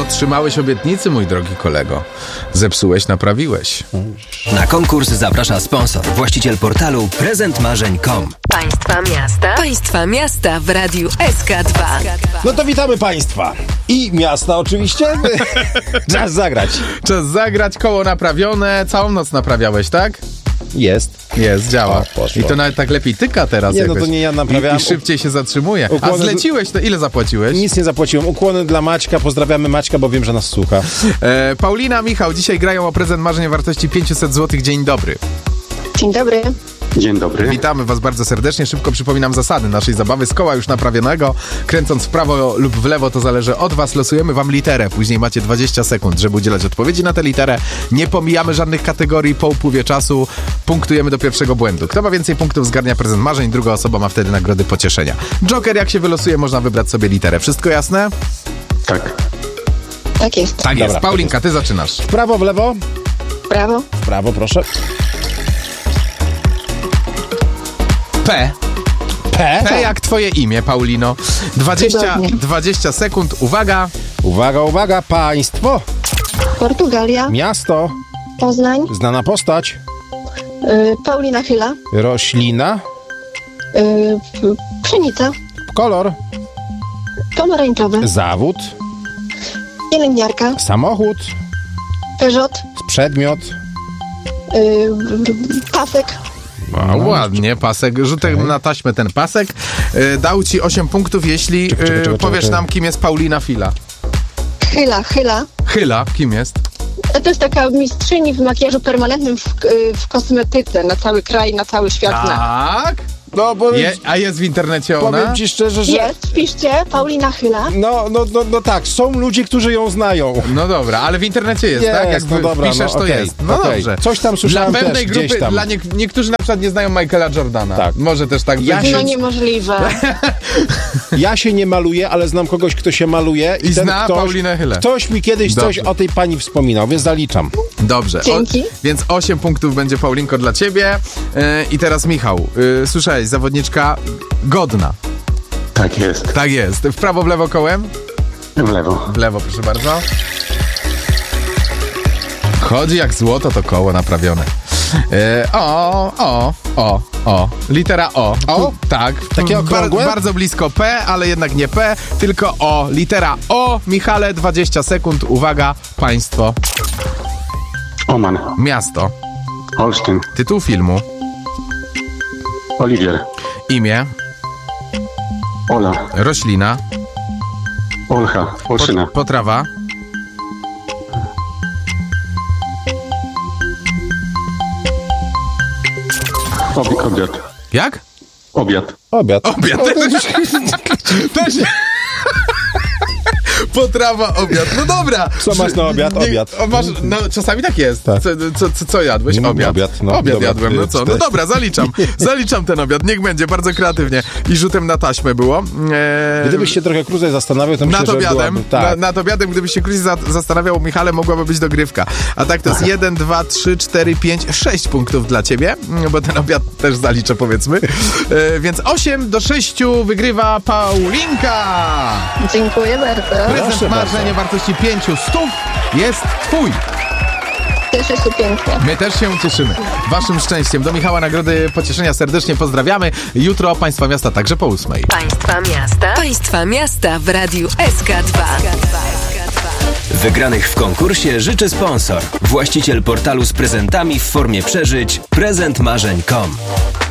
dotrzymałeś obietnicy, mój drogi kolego. Zepsułeś, naprawiłeś. Na konkurs zaprasza sponsor, właściciel portalu prezentmarzeń.com. Państwa miasta w Radiu SK2. No to witamy państwa. I miasta oczywiście. Czas zagrać. Czas zagrać, koło naprawione. Całą noc naprawiałeś, tak? Jest, działa. O, poszło. I to nawet tak lepiej tyka teraz. Nie, jakoś. no to nie ja naprawiałem. I szybciej się zatrzymuje. A Ukłony- zleciłeś, to ile zapłaciłeś? Nic nie zapłaciłem. Ukłony dla Maćka. Pozdrawiamy Maćka, bo wiem, że nas słucha. Paulina, Michał, dzisiaj grają o prezent marzeń o wartości 500 zł. Dzień dobry. Dzień dobry. Dzień dobry. Witamy was bardzo serdecznie. Szybko przypominam zasady naszej zabawy z koła już naprawionego. Kręcąc w prawo lub w lewo, to zależy od was. Losujemy wam literę. Później macie 20 sekund, żeby udzielać odpowiedzi na tę literę. Nie pomijamy żadnych kategorii. Po upływie czasu punktujemy do pierwszego błędu. Kto ma więcej punktów, zgarnia prezent marzeń. Druga osoba ma wtedy nagrody pocieszenia. Joker, jak się wylosuje, można wybrać sobie literę. Wszystko jasne? Tak. Tak jest. Tak jest. Dobra, Paulinka, ty zaczynasz. W prawo, w lewo? Brawo. W prawo, proszę. P. P. P jak twoje imię, Paulino. 20 sekund. Uwaga. Uwaga, uwaga. Państwo. Portugalia. Miasto. Poznań. Znana postać. Paulina Chyla. Roślina. Pszenica. Kolor. Pomarańczowy. Zawód. Pielęgniarka. Samochód. Peugeot. Przedmiot. Pasek. A, ładnie, pasek. Rzutek na taśmę ten pasek. Dał ci 8 punktów, jeśli powiesz nam, kim jest Paulina Chyla. Chyla. Chyla, kim jest? To jest taka mistrzyni w makijażu permanentnym w kosmetyce na cały kraj, na cały świat. Tak? No, bo A jest w internecie ona? powiem ci szczerze, że... Jest, piszcie, Paulina Chyla. No tak, są ludzie, którzy ją znają. No dobra, ale w internecie jest, tak? Jak no dobra, piszesz, no to okej, jest. No okej. dobrze. Coś tam słyszałem Dla pewnej też, grupy, gdzieś tam. dla niektórzy na przykład nie znają Michaela Jordana. Tak. Może też tak Ja być. się- No niemożliwe. Ja się nie maluję, ale znam kogoś, kto się maluje. I zna Paulinę Chylę. Ktoś mi kiedyś coś Dobrze. o tej pani wspominał, więc zaliczam. Dobrze. Dzięki. Więc 8 punktów będzie, Paulinko, dla ciebie. I teraz Michał. Słyszałeś, zawodniczka godna. Tak jest. Tak jest. W prawo, w lewo kołem? W lewo. W lewo, proszę bardzo. Chodzi jak złoto to koło naprawione. Litera O. O? Tak. Takie okrągłe? Bardzo blisko P, ale jednak nie P, tylko O. Litera O. Michale, 20 sekund. Uwaga, państwo. Oman. Miasto. Olsztyn. Tytuł filmu. Oliwier. Imię. Ola. Roślina. Olcha. Olszyna. Potrawa. Obiad. Jak? Obiad. Obiad. Obiad. Też nie. Potrawa, obiad. No dobra. Co masz na obiad? Obiad. No, czasami tak jest. Tak. Co jadłeś? No, Obiad. obiad, no, Obiad dobra, jadłem, no co? No też. dobra, zaliczam. Zaliczam ten obiad. Niech będzie, bardzo kreatywnie. I rzutem na taśmę było. Gdybyś się trochę krócej zastanawiał, to myślę, Nad że obiadem, byłaby... Tak. nad obiadem, gdybyś się krócej zastanawiał, Michale, mogłaby być dogrywka. A tak to jest 1, 2, 3, 4, 5, 6 punktów dla ciebie, bo ten obiad też zaliczę, powiedzmy. Więc 8-6 wygrywa Paulinka. Dziękuję bardzo. Prezent Proszę marzenie wartości 500 jest twój. Cieszę się pięknie. My też się cieszymy. Waszym szczęściem. Do Michała nagrody pocieszenia serdecznie pozdrawiamy. Jutro Państwa Miasta także po 8. Państwa miasta w Radiu SK2. Wygranych w konkursie życzy sponsor, właściciel portalu z prezentami w formie przeżyć prezentmarzeń.com.